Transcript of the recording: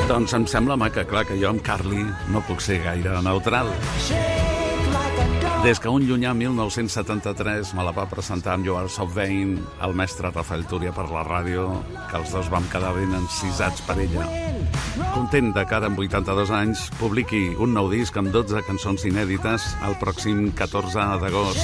Doncs em sembla, que clar, que jo amb Carly no puc ser gaire neutral. Des que un llunyà 1973 me la va presentar amb You Are So Vain, el mestre Rafael Túria per la ràdio, que els dos vam quedar ben encisats per ella. Content de que ara, amb 82 anys, publiqui un nou disc amb 12 cançons inèdites el pròxim 14 d'agost.